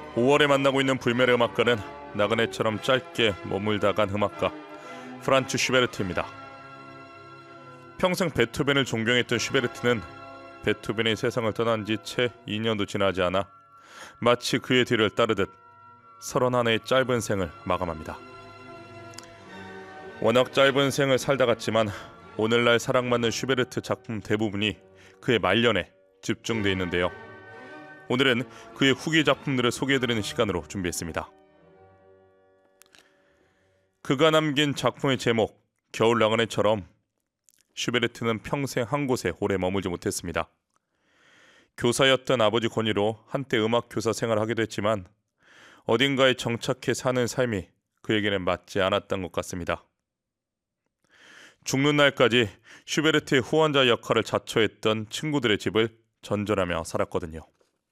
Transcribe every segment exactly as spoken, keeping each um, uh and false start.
오월에 만나고 있는 불멸의 음악가는 나그네처럼 짧게 머물다 간 음악가 프란츠 슈베르트입니다. 평생 베토벤을 존경했던 슈베르트는 베토벤이 세상을 떠난 지 채 이 년도 지나지 않아 마치 그의 뒤를 따르듯 서른한 해의 짧은 생을 마감합니다. 워낙 짧은 생을 살다 갔지만 오늘날 사랑받는 슈베르트 작품 대부분이 그의 말년에 집중되어 있는데요. 오늘은 그의 후기 작품들을 소개해드리는 시간으로 준비했습니다. 그가 남긴 작품의 제목 겨울 나그네처럼 슈베르트는 평생 한 곳에 오래 머물지 못했습니다. 교사였던 아버지 권위로 한때 음악 교사 생활을 하기도 했지만 어딘가에 정착해 사는 삶이 그에게는 맞지 않았던 것 같습니다. 죽는 날까지 슈베르트의 후원자 역할을 자처했던 친구들의 집을 전전하며 살았거든요.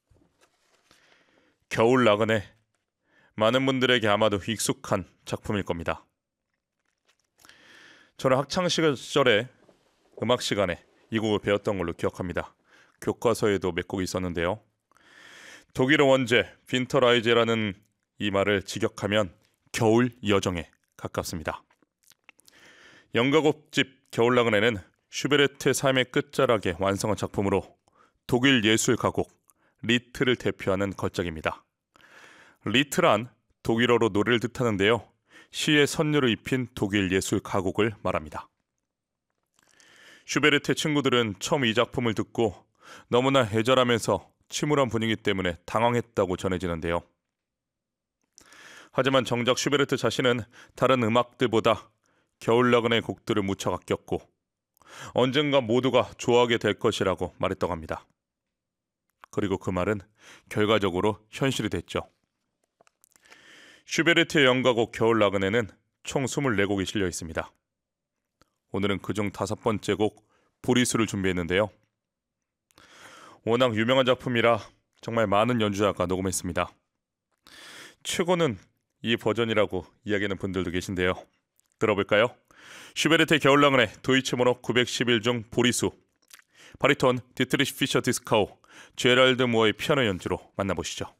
겨울 나그네, 많은 분들에게 아마도 익숙한 작품일 겁니다. 저는 학창 시절에 음악 시간에 이 곡을 배웠던 걸로 기억합니다. 교과서에도 몇 곡이 있었는데요. 독일어 원제 빈터라이제라는 이 말을 직역하면 겨울 여정에 가깝습니다. 연가곡집 겨울 나그네는 슈베르트의 삶의 끝자락에 완성한 작품으로 독일 예술 가곡 리트를 대표하는 걸작입니다. 리트란 독일어로 노래를 뜻하는데요. 시의 선율을 입힌 독일 예술 가곡을 말합니다. 슈베르트의 친구들은 처음 이 작품을 듣고 너무나 애절하면서 침울한 분위기 때문에 당황했다고 전해지는데요. 하지만 정작 슈베르트 자신은 다른 음악들보다 겨울 나그네 곡들을 무척 아꼈고 언젠가 모두가 좋아하게 될 것이라고 말했다고 합니다. 그리고 그 말은 결과적으로 현실이 됐죠. 슈베르트의 연가곡 겨울 나그네는 총 이십사 곡이 실려 있습니다. 오늘은 그중 다섯 번째 곡 보리수를 준비했는데요. 워낙 유명한 작품이라 정말 많은 연주자가 녹음했습니다. 최고는 이 버전이라고 이야기하는 분들도 계신데요. 들어볼까요? 슈베르트의 겨울 나그네 도이치 모노 구백십일 중 보리수, 바리톤 디트리시 피셔 디스카우, 제랄드 무어의 피아노 연주로 만나보시죠.